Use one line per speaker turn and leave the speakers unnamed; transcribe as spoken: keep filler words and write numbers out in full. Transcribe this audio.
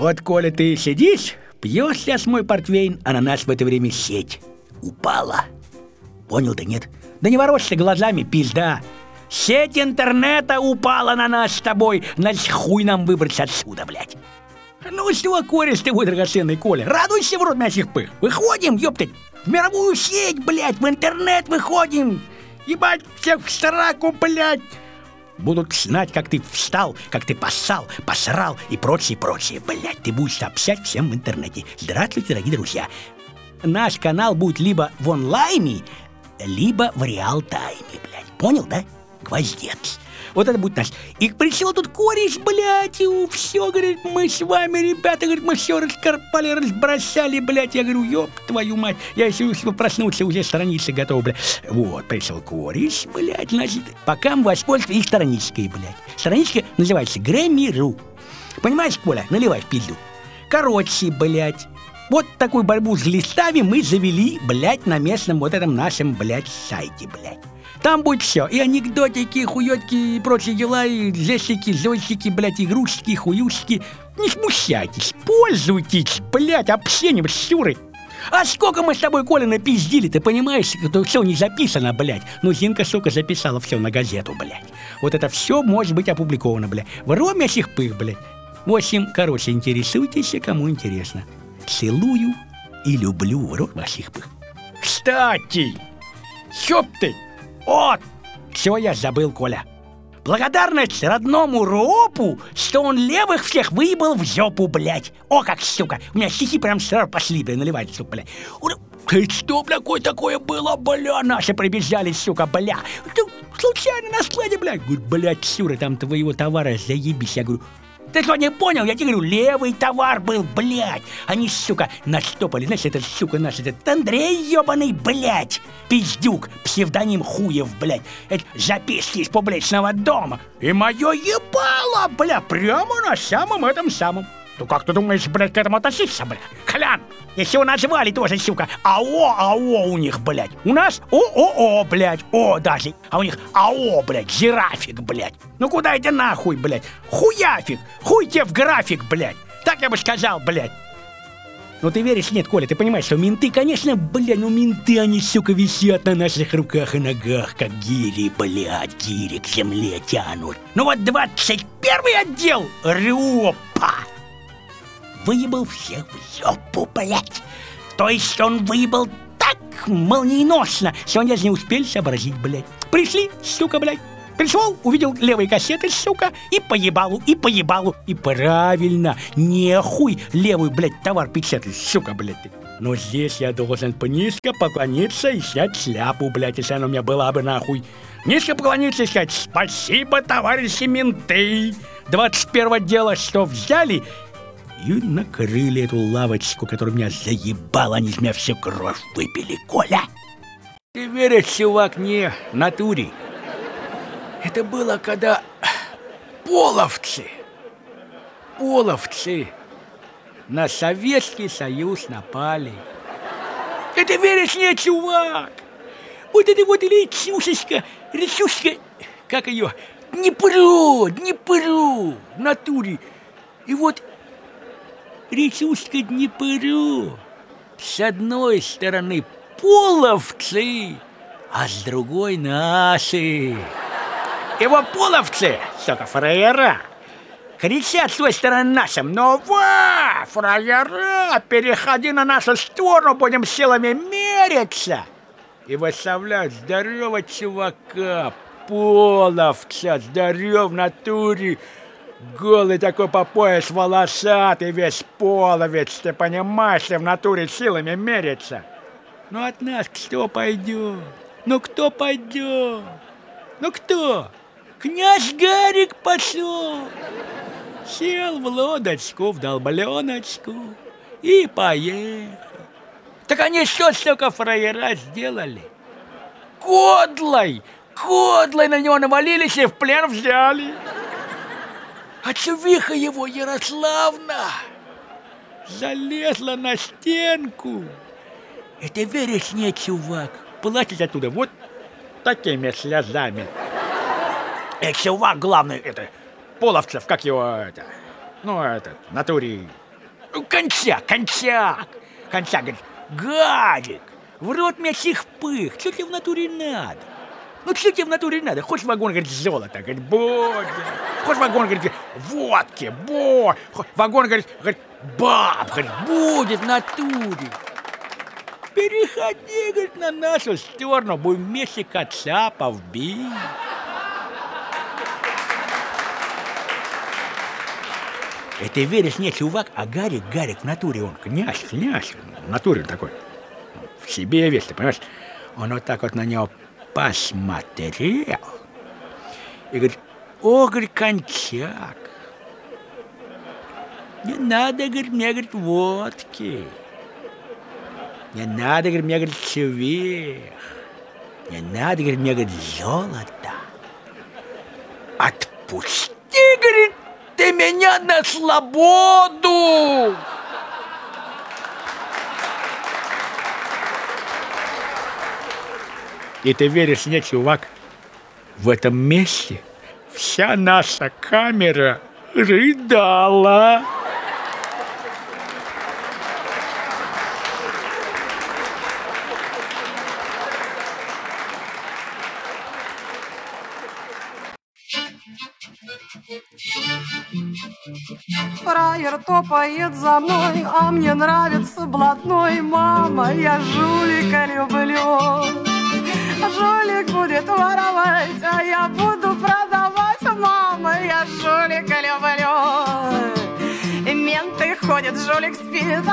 Вот, Коля, ты сидишь, пьешь сейчас мой портвейн, а на нас в это время сеть упала. Понял-то, нет? Да не ворочься глазами, пизда. Сеть интернета упала на нас с тобой. Значит, хуй нам выбраться отсюда, блядь. Ну что, кореш ты мой драгоценный, Коля, радуйся в рот мясих пых. Выходим, ёптать, в мировую сеть, блядь, в интернет выходим. Ебать, всех в сраку, блядь. Будут знать, как ты встал, как ты поссал, посрал и прочее, прочее. Блядь, ты будешь сообщать всем в интернете. Здравствуйте, дорогие друзья. Наш канал будет либо в онлайне, либо в реал-тайме, блядь. Понял, да? Гвоздец. Вот это будет наш. И пришел тут кореш, блядь, и все, говорит, мы с вами, ребята, говорит, мы все раскарпали, разбросали, блядь. Я говорю, ёб твою мать, я еще успел проснуться, уже страница готова, блядь. Вот, пришел кореш, блядь, значит, пока мы воспользуемся их страничкой, блядь. Страничка называется Грэмми.ру. Понимаешь, Коля, наливай в пизду. Короче, блядь, вот такую борьбу с листами мы завели, блядь, на местном вот этом нашем, блядь, сайте, блядь. Там будет все, и анекдотики, хуётки, и прочие дела, и зесики, зойсики, блядь, игрушки, хуюшки. Не смущайтесь, пользуйтесь, блядь, общением с Сюрой. А сколько мы с тобой, Коля, напиздили, ты понимаешь, что все не записано, блядь. Ну, Зинка, сука, записала все на газету, блядь. Вот это все может быть опубликовано, блядь. В роме сих пых, блядь. В общем, короче, интересуйтесь, кому интересно. Целую и люблю в рот ваших пых. Кстати, ёб ты! Вот, все я забыл, Коля. Благодарность родному ропу, что он левых всех выебал в жопу, блядь. О, как, сука, у меня стихи прям сразу пошли, блядь, наливать, сука, блядь. Ты что, бля, какое такое было, бля, наши прибежали, сука, бля. Ты случайно на складе, блядь. Говорю, блядь, Сюра, там твоего товара заебись. Я говорю, ты что, не понял? Я тебе говорю, левый товар был, блядь. Они, сука, наштопали. Знаешь, это, сука, наш, этот Андрей ебаный, блядь. Пиздюк, псевдоним Хуев, блядь. Это записки из публичного дома. И мое ебало, бля, прямо на самом этом самом. Ну как ты думаешь, блядь, к этому относиться, блядь? Клян, если его назвали тоже, сука, АО, АО у них, блядь. У нас ООО, блядь, О даже. А у них АО, блядь, жирафик, блядь. Ну куда это нахуй, блядь? Хуяфик, хуй тебе в график, блядь. Так я бы сказал, блядь. Ну ты веришь, нет, Коля, ты понимаешь, что менты, конечно, блядь, ну менты, они, сука, висят на наших руках и ногах, как гири, блядь, гири к земле тянут. Ну вот двадцать первый отдел, РОПа, выебал всех в жопу, блядь. То есть он выебал так молниеносно, что они даже не успели сообразить, блядь. Пришли, сука, блядь. Пришел, увидел левые кассеты, сука, и поебалу, и поебалу. И правильно, нехуй левый, блядь, товар печатать, сука, блядь. Но здесь я должен низко поклониться и снять шляпу, блядь, если она у меня была бы, нахуй. Низко поклониться и сказать спасибо, товарищи менты. двадцать первое дело, что взяли и накрыли эту лавочку, которая меня заебала, они из меня всю кровь выпили, Коля. Ты веришь, чувак, не в натуре. Это было, когда половцы, половцы на Советский Союз напали. Это веришь, не, чувак? Вот это вот речушечка, речушечка, как ее, Днепро, Днепро, в натуре. И вот речушка Днепро, с одной стороны половцы, а с другой наши. Его половцы, сука, фраера, кричат с той стороны нашим: ну вот, фраера, переходи на нашу сторону, будем силами мериться. И выставляют здорового чувака, половца, здоров в натуре, голый такой по пояс, волосатый, весь половец, ты понимаешь, что в натуре силами мериться. Ну от нас кто пойдет? Ну кто пойдет? Ну кто? Князь Гарик пошел, сел в лодочку, в долбленочку и поехал. Так они что, столько фраера сделали? Кодлой, кодлой на него навалились и в плен взяли. А чувиха его, Ярославна, залезла на стенку. Это веришь, не, чувак, платит оттуда вот такими слезами. Э, чувак, главный, это, половцев, как его, это, ну, это, в натуре, кончак, кончак. Кончак говорит: Гарик, в рот мне сих пых, что тебе в натуре надо? Ну что тебе в натуре надо? Хочешь вагон, говорит, золота? Говорит, будет. Хочешь вагон, говорит, водки? Бо. Вагон, говорит, говорит, баб, говорит, будет в натуре. Переходи, говорит, на нашу сторону, будем вместе кацапов бить. Это веришь, не чувак, а Гарик, Гарик в натуре, он князь, князь, в натуре он такой. В себе весь, ты понимаешь? Он вот так вот на него посмотрел и говорит: о, говорит, кончак, не надо, говорит, мне, говорит, водки, не надо, говорит, мне, говорит, чевих, не надо, говорит, мне, говорит, золото. Отпусти, говорит, ты меня на свободу! И ты веришь, нет, чувак, в этом месте вся наша камера рыдала.
Фраер топает за мной, а мне нравится блатной. Мама, я жулика люблю. Жулик будет воровать, а я буду продавать. Мама, я жулика люблю. Менты ходят, жулик спит,